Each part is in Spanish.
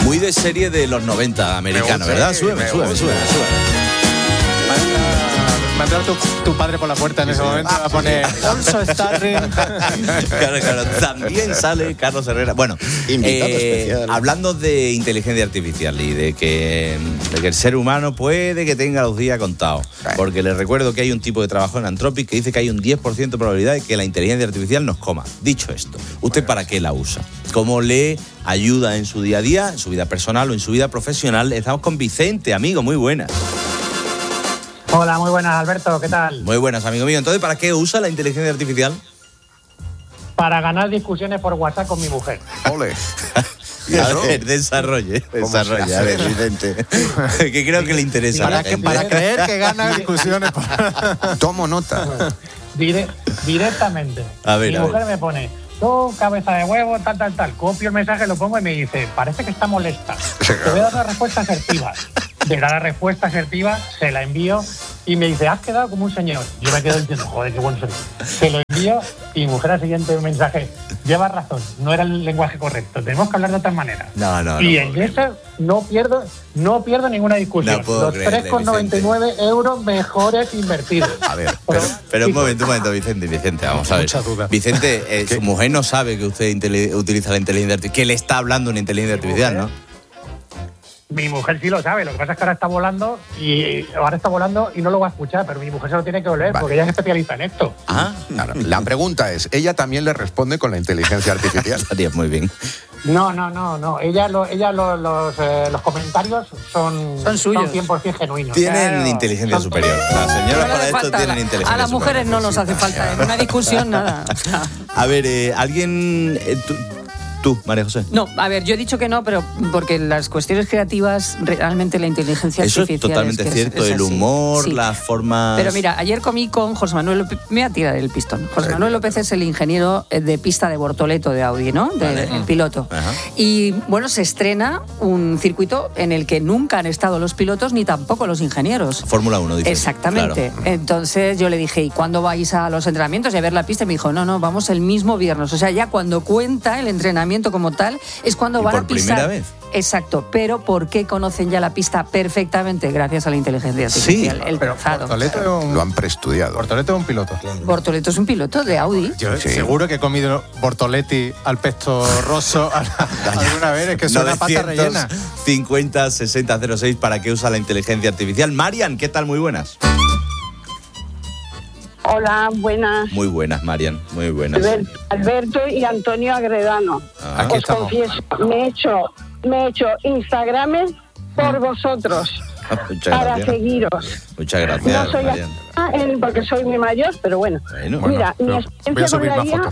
Muy de serie de los 90 americana, ¿verdad? Súbeme. Va a entrar tu padre por la puerta en ese momento, va a poner also starring. Claro, también sale Carlos Herrera. Bueno, invitado especial. Hablando de inteligencia artificial y de que el ser humano puede que tenga los días contados, porque les recuerdo que hay un tipo de trabajo en Anthropic que dice que hay un 10% de probabilidad de que la inteligencia artificial nos coma. Dicho esto, ¿usted para qué la usa? ¿Cómo le ayuda en su día a día, en su vida personal o en su vida profesional? Estamos con Vicente, amigo, muy buenas. Hola, muy buenas, Alberto, ¿qué tal? Muy buenas, amigo mío. Entonces, ¿para qué usa la inteligencia artificial? Para ganar discusiones por WhatsApp con mi mujer. Ole. A ver, desarrolle. A ver, Vicente. Que creo que le interesa. Para creer que gana discusiones. Tomo nota. Directamente. A ver, mi mujer me pone, tú, cabeza de huevo, tal. Copio el mensaje, lo pongo y me dice, parece que está molesta. Te voy a dar una respuesta asertiva. Le da la respuesta asertiva, se la envío y me dice, has quedado como un señor. Yo me quedo diciendo, joder, qué bueno soy. Se lo envío y mi mujer al siguiente mensaje, llevas razón, no era el lenguaje correcto, tenemos que hablar de otra manera. No. Y en eso no pierdo ninguna discusión. No los 3,99 euros mejores invertidos. A ver, pero un momento, Vicente, vamos a ver. Mucha duda. Vicente, su mujer no sabe que usted utiliza la inteligencia artificial, que le está hablando una inteligencia artificial, ¿no? Mi mujer sí lo sabe, lo que pasa es que ahora está volando y no lo va a escuchar, pero mi mujer se lo tiene que oler porque ella es especialista en esto. Claro. La pregunta es, ¿ella también le responde con la inteligencia artificial? Estaría muy bien. No. Los comentarios son suyos. Son 100% genuinos. Tienen inteligencia superior. La señora para esto tienen inteligencia superior. A las mujeres no nos hace falta en una discusión nada. A ver, alguien... Tú, María José. No, a ver, yo he dicho que no, pero porque las cuestiones creativas, realmente la inteligencia artificial... Eso es totalmente cierto, el humor, sí. Las formas... Pero mira, ayer comí con José Manuel López, me voy a tirar el pistón. José Manuel López es el ingeniero de pista de Bortoleto de Audi, ¿no? El piloto. Ajá. Y bueno, se estrena un circuito en el que nunca han estado los pilotos ni tampoco los ingenieros. Fórmula 1, dice. Exactamente. Claro. Entonces yo le dije, ¿y cuándo vais a los entrenamientos y a ver la pista? Y me dijo, no, vamos el mismo viernes. O sea, ya cuando cuenta el entrenamiento como tal, es cuando van a pisar. ¿Por primera vez? Exacto, pero ¿por qué conocen ya la pista perfectamente? Gracias a la inteligencia artificial. Sí, el trazado. Lo han preestudiado. Bortoleto es un piloto. Bortoleto es un piloto de Audi. Yo seguro que he comido Bortoletti al pesto rosso alguna vez, es que suena pasta rellena. 50-60-06, ¿para qué usa la inteligencia artificial? Marian, ¿qué tal? Muy buenas. Hola, buenas. Muy buenas, Marian, muy buenas. Alberto y Antonio Agredano. Aquí Os estamos. confieso, me he hecho Instagrames por vosotros. Para seguiros. Muchas gracias. No soy Marian. porque soy muy mayor, pero bueno. Mira, mi experiencia con la IA.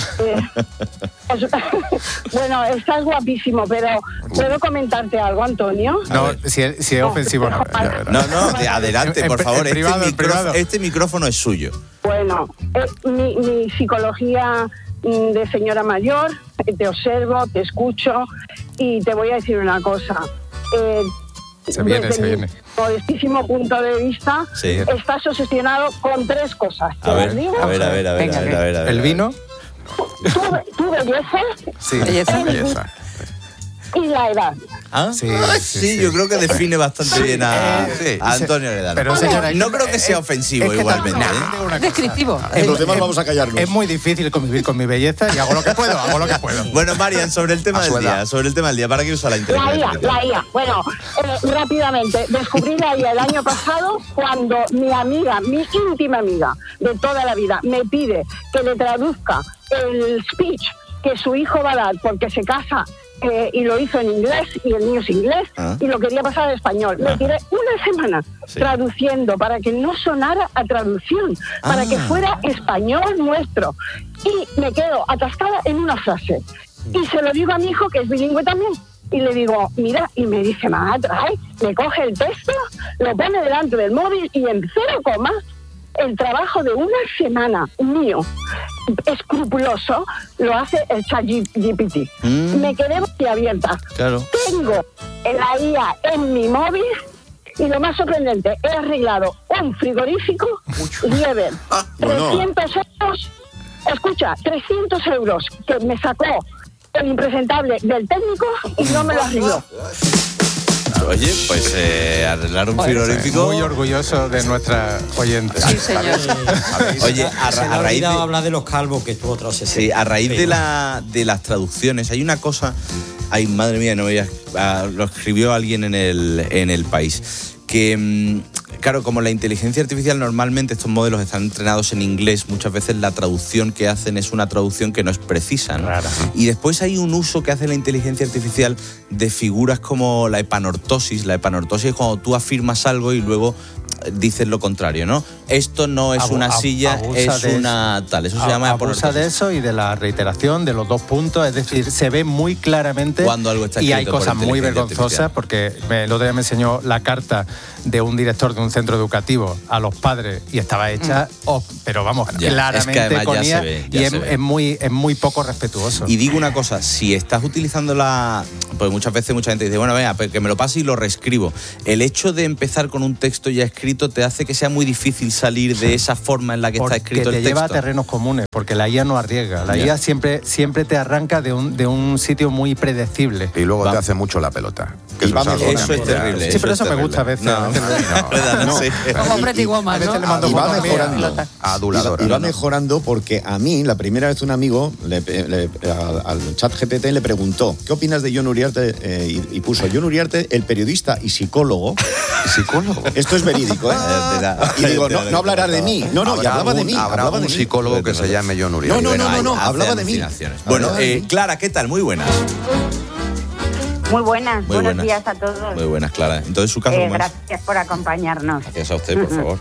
Bueno, estás guapísimo, pero ¿puedo comentarte algo, Antonio? No, si es ofensivo, no. No, adelante, por favor. Este micrófono es suyo. Bueno, mi psicología de señora mayor, te observo, te escucho y te voy a decir una cosa. Se viene. Mi modestísimo punto de vista, estás obsesionado con 3 cosas. A ver. ¿El vino? Tu belleza. Sí, belleza. Y la edad. Sí, yo creo que define bastante bien a Antonio Agredano. Pero señora, no creo que sea ofensivo igualmente. Es descriptivo. Los demás vamos a callarnos. Es muy difícil convivir con mi belleza y hago lo que puedo. Bueno, Marian, sobre el tema del día, ¿para qué usa la inteligencia artificial? La IA. Bueno, rápidamente, descubrí la IA el año pasado cuando mi íntima amiga de toda la vida, me pide que le traduzca el speech que su hijo va a dar porque se casa y lo hizo en inglés y el niño es inglés y lo quería pasar al español. Me tiré una semana traduciendo para que no sonara a traducción, para que fuera español nuestro. Y me quedo atascada en una frase. Y se lo digo a mi hijo, que es bilingüe también. Y le digo, mira, y me dice, mamá, trae, me coge el texto, lo pone delante del móvil y en 0, el trabajo de una semana mío, escrupuloso, lo hace el ChatGPT. Me quedé boquiabierta. Claro. Tengo la IA en mi móvil y lo más sorprendente, he arreglado un frigorífico Lieber. 300 euros, escucha, 300 euros que me sacó el impresentable del técnico y no me lo arregló. Oye, pues arreglar un frigorífico. Muy orgulloso de nuestra oyente. Sí, señor. Oye, a raíz de hablar de los calvos, que tú otro se sí, a raíz de las traducciones, hay una cosa. Ay, madre mía, no voy a lo escribió alguien en el País. Que, claro, como la inteligencia artificial normalmente estos modelos están entrenados en inglés, muchas veces la traducción que hacen es una traducción que no es precisa, ¿no? Rara. Y después hay un uso que hace la inteligencia artificial de figuras como la epanortosis. La epanortosis es cuando tú afirmas algo y luego dices lo contrario, ¿no? Esto no es una silla, es una tal. Eso se llama epanortosis. Abusa de eso y de la reiteración de los 2 puntos. Es decir, se ve muy claramente cuando algo está y hay escrito por cosas muy inteligencia vergonzosas artificial. porque el otro día me enseñó la carta de un director de un centro educativo a los padres y estaba hecha, pero vamos, Ya, claramente es que además con ya IA se ve, y es muy poco respetuoso. Y digo una cosa, si estás utilizando pues muchas veces mucha gente dice, bueno, venga, que me lo pase y lo reescribo. El hecho de empezar con un texto ya escrito te hace que sea muy difícil salir de esa forma en la que está escrito el texto. Porque te lleva a terrenos comunes, porque la IA no arriesga. La IA siempre te arranca de un sitio muy predecible. Y luego te hace mucho la pelota. Que eso es terrible. Sí, pero eso me gusta a veces. Como Pretty Woman, ¿no? Y va mejorando. Aduladora. Y va mejorando porque a mí, la primera vez un amigo al chat GPT le preguntó, ¿qué opinas de Jon Uriarte? Y puso, Jon Uriarte, el periodista y psicólogo. ¿Psicólogo? Esto es verídico, ¿eh? Y digo, no hablarás de mí. No, y hablaba de mí. Habrá un psicólogo que se llame Jon Uriarte. No, hablaba de mí. Bueno, Clara, ¿qué tal? Muy buenas. Muy buenas, Muy buenos buenas. días a todos. Muy buenas, Clara. Entonces, su caso, ¿cómo es? Gracias por acompañarnos. Gracias a usted, por favor.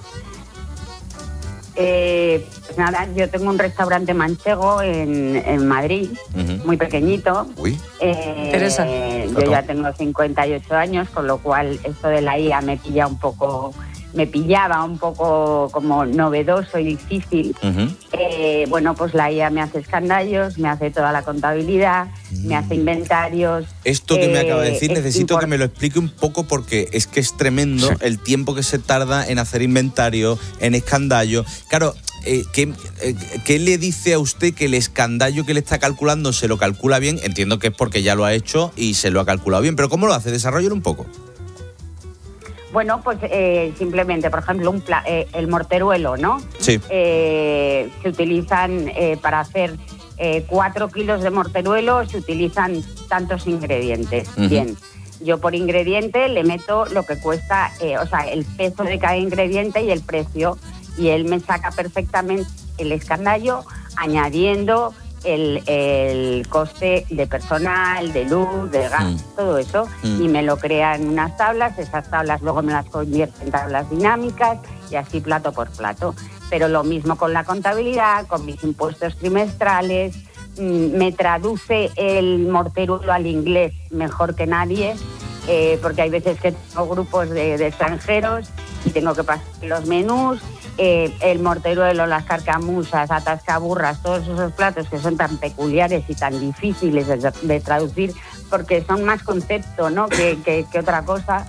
Pues nada, yo tengo un restaurante manchego en Madrid, muy pequeñito. Uy. Teresa. Yo ya tengo 58 años, con lo cual esto de la IA me pillaba un poco como novedoso y difícil. Bueno, pues la IA me hace escandallos, me hace toda la contabilidad, me hace inventarios. Esto que me acaba de decir, necesito que me lo explique un poco porque es que es tremendo el tiempo que se tarda en hacer inventario, en escandallo. Claro, ¿qué le dice a usted que el escandallo que le está calculando se lo calcula bien? Entiendo que es porque ya lo ha hecho y se lo ha calculado bien, pero ¿cómo lo hace? Desarrollelo un poco. Bueno, pues simplemente, por ejemplo, el morteruelo, ¿no? Sí. Se utilizan para hacer 4 kilos de morteruelo, se utilizan tantos ingredientes. Bien, yo por ingrediente le meto lo que cuesta, el peso de cada ingrediente y el precio, y él me saca perfectamente el escandallo añadiendo el coste de personal, de luz, de gas, todo eso, y me lo crea en unas tablas. Esas tablas luego me las convierte en tablas dinámicas y así plato por plato. Pero lo mismo con la contabilidad, con mis impuestos trimestrales, me traduce el morteruelo al inglés mejor que nadie, porque hay veces que tengo grupos de extranjeros y tengo que pasar los menús. El morteruelo, las carcamusas, atascaburras, todos esos platos que son tan peculiares y tan difíciles de traducir porque son más concepto, ¿no? que otra cosa.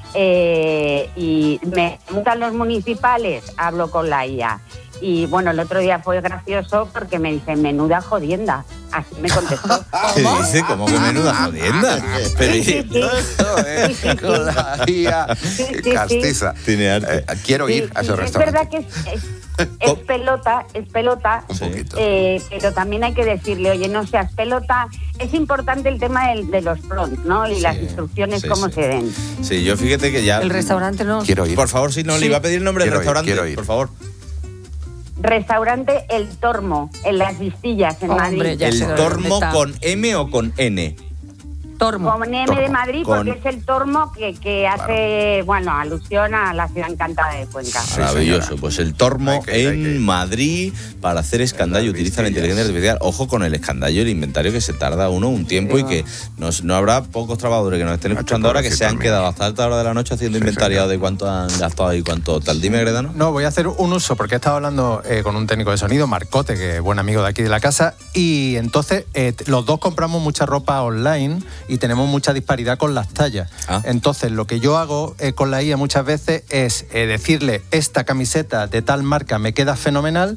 Y me preguntan los municipales, hablo con la IA. Y bueno, el otro día fue gracioso porque me dice, menuda jodienda. Así me contestó. ¿Qué dice? ¿Cómo que menuda jodienda? Pero Sí. Con la IA castiza. Tiene arte. Quiero ir a ese Es restaurante. verdad que es pelota, Un poquito. pero también hay que decirle, oye, no seas pelota. Es importante el tema de los prompts, ¿no? Y las instrucciones, cómo se den. Sí, yo fíjate que ya... El restaurante no. Quiero ir. Por favor, si no, le iba a pedir el nombre del restaurante, quiero ir. por favor. Restaurante El Tormo, en Las Vistillas, en Hombre, Madrid. ya sé ¿El dónde tormo está. con M o con N? Tormo. Con M de Madrid, porque es el tormo que hace, alusión a la ciudad encantada de Cuenca. Maravilloso. señora. Pues el tormo Hay que ir. en Madrid para hacer escandallo. Utiliza la inteligencia artificial. Ojo con el escandallo, el inventario que se tarda uno un tiempo y que no habrá pocos trabajadores que nos estén escuchando ahora que se han quedado hasta alta hora de la noche haciendo inventariado de cuánto han gastado y cuánto tal. Dime, Gredano. No, voy a hacer un uso porque he estado hablando con un técnico de sonido, Marcote, que es buen amigo de aquí de la casa, y entonces los dos compramos mucha ropa online y tenemos mucha disparidad con las tallas. Entonces, lo que yo hago con la IA muchas veces es decirle, esta camiseta de tal marca me queda fenomenal,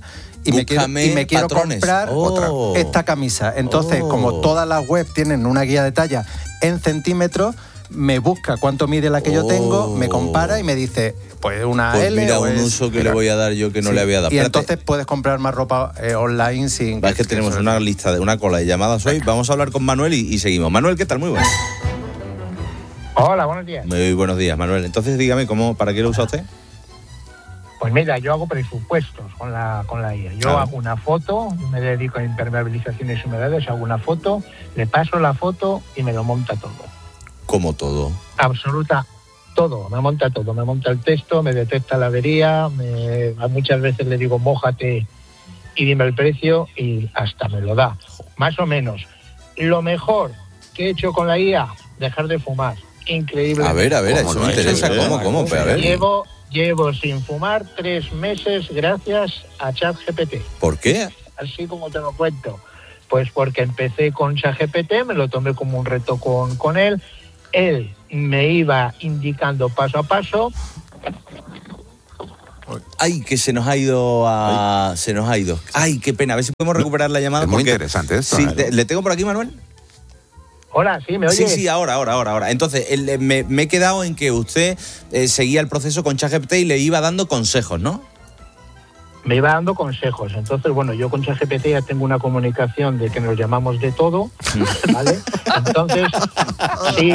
y me quiero comprar esta camisa. Entonces, como todas las webs tienen una guía de talla en centímetros, me busca cuánto mide la que yo tengo, me compara y me dice, pues una L. Mira, un uso que le voy a dar yo que no le había dado. Y entonces puedes comprar más ropa online sin... Es que tenemos una lista de una cola de llamadas hoy. Vamos a hablar con Manuel y seguimos. Manuel, ¿qué tal? Muy buenas. Hola, buenos días. Muy buenos días, Manuel. Entonces, dígame, ¿para qué lo usa usted? Pues mira, yo hago presupuestos con la IA. Yo hago una foto, me dedico a impermeabilizaciones y humedades, hago una foto, le paso la foto y me lo monta todo. ¿Cómo todo? Todo, me monta todo. Me monta el texto, me detecta la avería, muchas veces le digo, mójate y dime el precio y hasta me lo da. Más o menos. Lo mejor que he hecho con la IA, dejar de fumar. Increíble. A ver, eso me interesa. ¿Cómo? Pero a ver. Llevo sin fumar 3 meses gracias a ChatGPT. ¿Por qué? Así como te lo cuento. Pues porque empecé con ChatGPT, me lo tomé como un reto con él. Él me iba indicando paso a paso. Ay, que se nos ha ido. Ay, qué pena. A ver si podemos recuperar la llamada. Es muy interesante esto. Sí, ¿le tengo por aquí, Manuel? Hola, ¿sí me oyes? Sí, ahora. Entonces, me he quedado en que usted seguía el proceso con ChatGPT y le iba dando consejos, ¿no? Me iba dando consejos. Entonces, bueno, yo con ChatGPT ya tengo una comunicación de que nos llamamos de todo, ¿vale? Entonces, sí.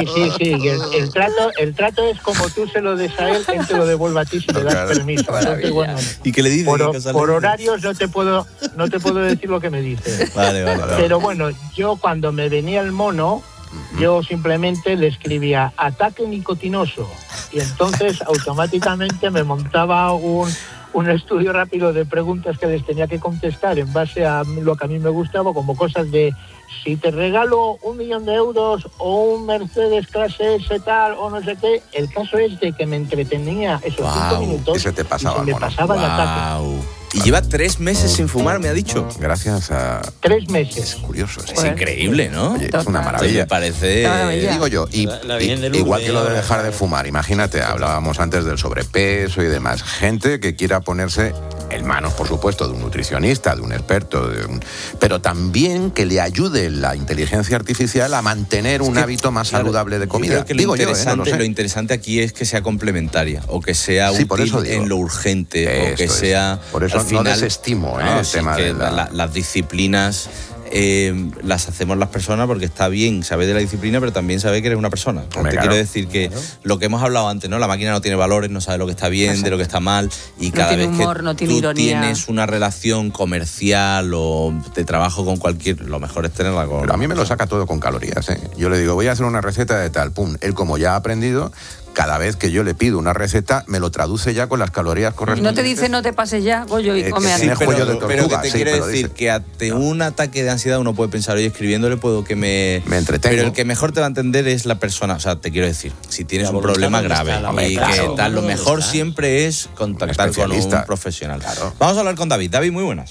El trato es como tú se lo des a él te lo devuelve a ti si le das permiso. Entonces, bueno, ¿y qué le dice? Por horarios no te puedo decir lo que me dice. Vale. Pero bueno, yo cuando me venía el mono, yo simplemente le escribía ataque nicotinoso y entonces automáticamente me montaba un estudio rápido de preguntas que les tenía que contestar en base a lo que a mí me gustaba, como cosas de si te regalo 1 millón de euros o un Mercedes clase S tal o no sé qué. El caso es de que me entretenía esos 5 minutos y se te pasaba me pasaba el ataque. Y lleva 3 meses sin fumar, me ha dicho. Gracias a... 3 meses. Es curioso. Es increíble, ¿no? Oye, es una maravilla. Me parece... Digo yo, igual que lo de dejar de fumar, imagínate, hablábamos antes del sobrepeso y demás. Gente que quiera ponerse en manos, por supuesto, de un nutricionista, de un experto, pero también que le ayude la inteligencia artificial a mantener un hábito más saludable de comida. Lo interesante aquí es que sea complementaria o que sea útil en lo urgente o que sea... Por eso no desestimo el tema de las disciplinas. Las hacemos las personas porque está bien saber de la disciplina, pero también saber que eres una persona. Quiero decir que lo que hemos hablado antes, ¿no? La máquina no tiene valores, no sabe lo que está bien, de lo que está mal, y cada vez que tú tienes una relación comercial o de trabajo con lo mejor es tenerla con... Pero a mí me lo saca todo con calorías, ¿eh? Yo le digo, voy a hacer una receta de tal, pum. Él, como ya ha aprendido, cada vez que yo le pido una receta, me lo traduce ya con las calorías correspondientes. No te dice, no te pases ya, Goyo, y come así. Pero que te quiero decir que ante un ataque de ansiedad uno puede pensar, oye, escribiéndole puedo que me entretengo. Pero el que mejor te va a entender es la persona. O sea, te quiero decir, si tienes un problema grave lo mejor siempre es contactar con un profesional. Claro. Vamos a hablar con David. David, muy buenas.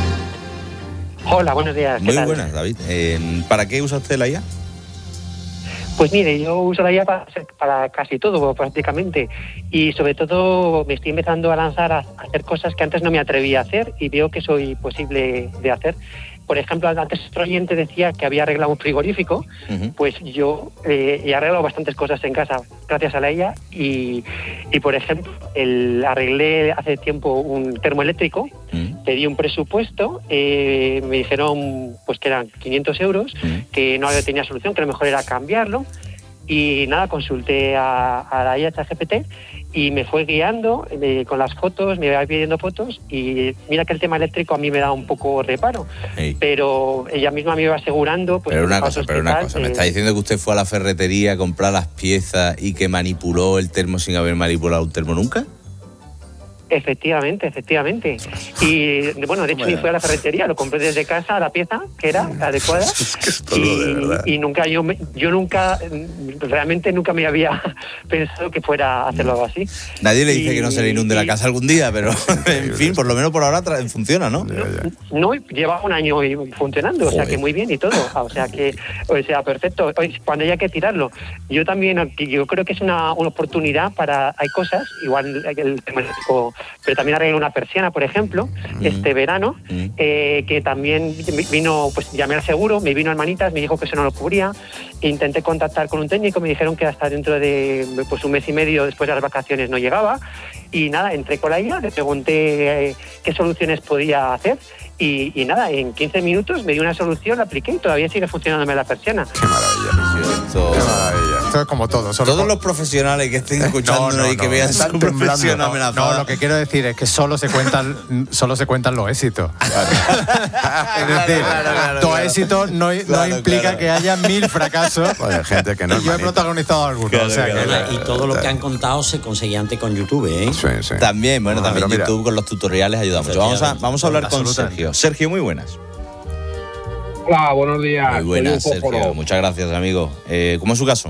Hola, buenos días. Muy buenas, David. ¿Para qué usa usted la IA? Pues mire, yo uso la IA para casi todo prácticamente, y sobre todo me estoy empezando a lanzar a hacer cosas que antes no me atrevía a hacer y veo que soy posible de hacer. Por ejemplo, antes otro oyente decía que había arreglado un frigorífico, pues yo he arreglado bastantes cosas en casa gracias a la IA y por ejemplo, arreglé hace tiempo un termoeléctrico, pedí un presupuesto, me dijeron pues que eran 500 euros, que no tenía solución, que lo mejor era cambiarlo. Y nada, consulté a la IA ChatGPT y me fue guiando con las fotos, me iba pidiendo fotos, y mira que el tema eléctrico a mí me da un poco reparo, pero ella misma me iba asegurando... Pues, pero una cosa, me está diciendo que usted fue a la ferretería a comprar las piezas y que manipuló el termo sin haber manipulado un termo nunca. Efectivamente. Y bueno, de hecho ni fui a la ferretería, lo compré desde casa, la pieza que era adecuada. Y nunca yo realmente nunca me había pensado que fuera a hacerlo algo así. Nadie le dice que no se le inunde la casa algún día, pero en fin, por lo menos por ahora funciona, ¿no? No, lleva 1 año funcionando, o sea que muy bien y todo, o sea perfecto. Cuando haya que tirarlo, yo creo que es una oportunidad hay cosas, igual el tema pero también arreglé una persiana, por ejemplo, este verano, que también vino, pues llamé al seguro, me vino Hermanitas, me dijo que eso no lo cubría, intenté contactar con un técnico, me dijeron que hasta dentro de pues un mes y medio después de las vacaciones no llegaba, y nada, entré con la IA, le pregunté qué soluciones podía hacer, y nada, en 15 minutos me dio una solución, la apliqué y todavía sigue funcionándome la persiana. ¡Qué maravilla! Qué maravilla. Esto es como todo. Todos los profesionales que estén escuchándonos y que vean su profesión amenazada. No, lo que quiero decir es que solo se cuentan los éxitos. Es decir, todo éxito no implica que haya 1000 fracasos. Pues gente que no. Yo he protagonizado algunos. Y todo lo que han contado se conseguía antes con YouTube, ¿eh? Sí. También, también YouTube con los tutoriales ayuda mucho. Vamos a hablar con Sergio. Sergio, muy buenas. Hola, buenos días. Muy buenas, Sergio. Muchas gracias, amigo. ¿Cómo es su caso?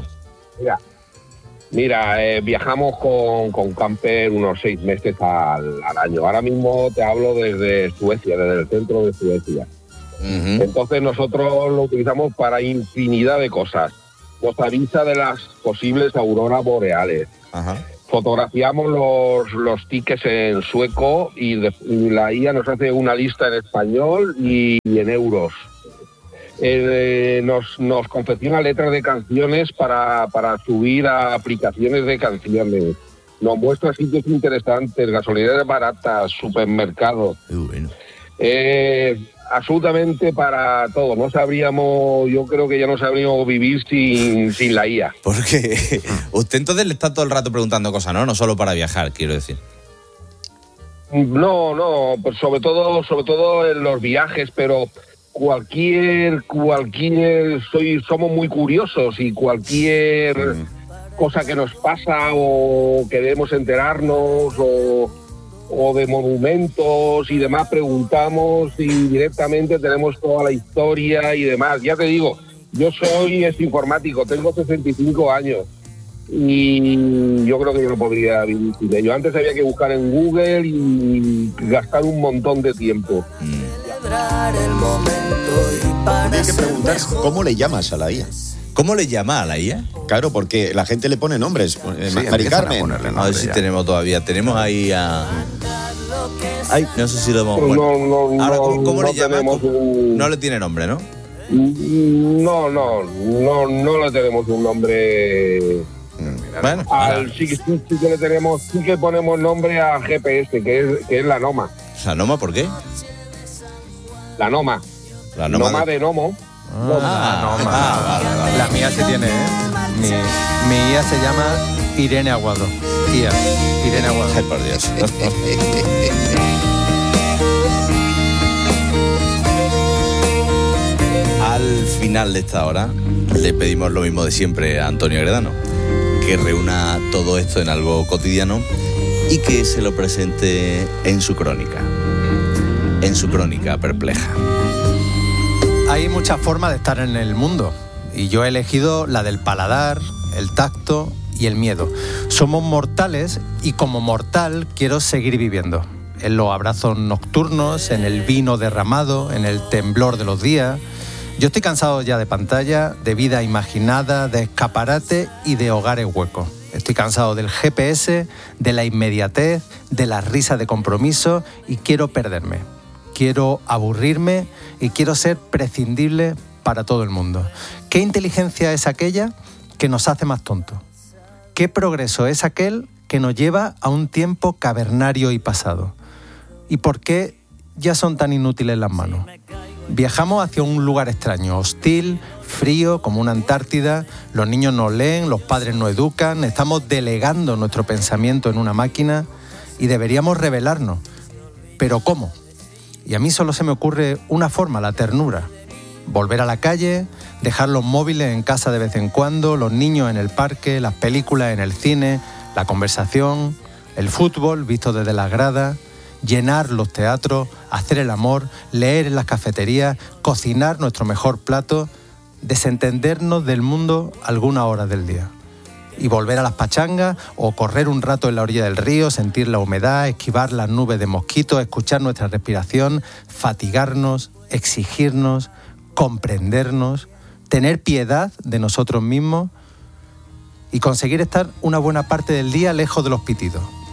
Mira, viajamos con camper unos 6 meses al año. Ahora mismo te hablo desde Suecia, desde el centro de Suecia. Entonces nosotros lo utilizamos para infinidad de cosas. Nos avisa de las posibles auroras boreales. Fotografiamos los tickets en sueco y la IA nos hace una lista en español y en euros. Nos confecciona letras de canciones para subir a aplicaciones de canciones. Nos muestra sitios interesantes, gasolineras baratas, supermercados. Absolutamente para todo. Yo creo que ya no sabríamos vivir sin la IA. Porque usted entonces le está todo el rato preguntando cosas, ¿no? No solo para viajar, quiero decir. No, pues sobre todo en los viajes, pero somos muy curiosos y cualquier cosa que nos pasa o queremos enterarnos o de monumentos y demás, preguntamos y directamente tenemos toda la historia y demás. Ya te digo, yo soy informático, tengo 65 años y yo creo que yo no podría vivir sin ello. Antes había que buscar en Google y gastar un montón de tiempo. Hay que preguntar cómo le llamas a la IA. ¿Cómo le llama a la IA? Claro, porque la gente le pone nombres. Mari Carmen. A ver si tenemos todavía. Tenemos ahí a... Ay, no sé si lo hemos... Bueno. Ahora, ¿cómo le llama? No le tiene nombre, ¿no? No le tenemos un nombre. Bueno, sí que le tenemos, sí que ponemos nombre a GPS, que es la Noma. ¿La Noma por qué? La Noma. La Noma de Nomo. Vale. La mía sí tiene, Mi IA se llama Irene Aguado. Irene Aguado. Ay, por Dios. Al final de esta hora le pedimos lo mismo de siempre a Antonio Gredano, que reúna todo esto en algo cotidiano y que se lo presente en su crónica perpleja. Hay muchas formas de estar en el mundo y yo he elegido la del paladar, el tacto y el miedo. Somos mortales y como mortal quiero seguir viviendo. En los abrazos nocturnos, en el vino derramado, en el temblor de los días. Yo estoy cansado ya de pantalla, de vida imaginada, de escaparate y de hogares huecos. Estoy cansado del GPS, de la inmediatez, de la risa de compromiso y quiero perderme. Quiero aburrirme y quiero ser prescindible para todo el mundo. ¿Qué inteligencia es aquella que nos hace más tontos? ¿Qué progreso es aquel que nos lleva a un tiempo cavernario y pasado? ¿Y por qué ya son tan inútiles las manos? Viajamos hacia un lugar extraño, hostil, frío, como una Antártida. Los niños no leen, los padres no educan. Estamos delegando nuestro pensamiento en una máquina y deberíamos rebelarnos. ¿Pero cómo? Y a mí solo se me ocurre una forma, la ternura. Volver a la calle, dejar los móviles en casa de vez en cuando, los niños en el parque, las películas en el cine, la conversación, el fútbol visto desde las gradas, llenar los teatros, hacer el amor, leer en las cafeterías, cocinar nuestro mejor plato, desentendernos del mundo algunas horas del día. Y volver a las pachangas o correr un rato en la orilla del río, sentir la humedad, esquivar las nubes de mosquitos, escuchar nuestra respiración, fatigarnos, exigirnos, comprendernos, tener piedad de nosotros mismos y conseguir estar una buena parte del día lejos de los pitidos.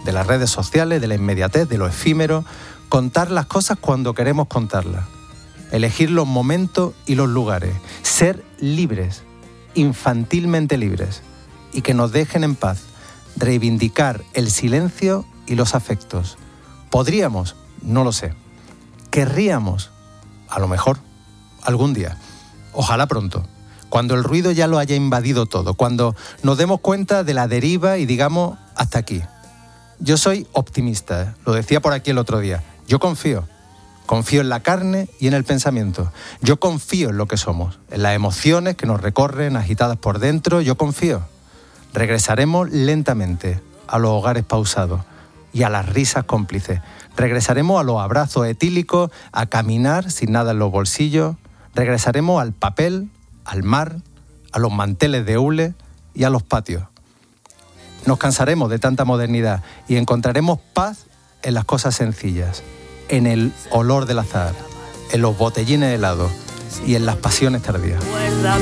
de las redes sociales, de la inmediatez, de lo efímero, contar las cosas cuando queremos contarlas, elegir los momentos y los lugares, ser libres, infantilmente libres, y que nos dejen en paz, reivindicar el silencio y los afectos. ¿Podríamos? No lo sé. ¿Querríamos? A lo mejor, algún día. Ojalá pronto. Cuando el ruido ya lo haya invadido todo, cuando nos demos cuenta de la deriva y digamos, hasta aquí. Yo soy optimista, lo decía por aquí el otro día. Yo confío en la carne y en el pensamiento. Yo confío en lo que somos, en las emociones que nos recorren agitadas por dentro. Yo confío. Regresaremos lentamente a los hogares pausados y a las risas cómplices. Regresaremos a los abrazos etílicos, a caminar sin nada en los bolsillos. Regresaremos al papel, al mar, a los manteles de hule y a los patios. Nos cansaremos de tanta modernidad y encontraremos paz en las cosas sencillas, en el olor del azahar, en los botellines helados y en las pasiones tardías. Recuerda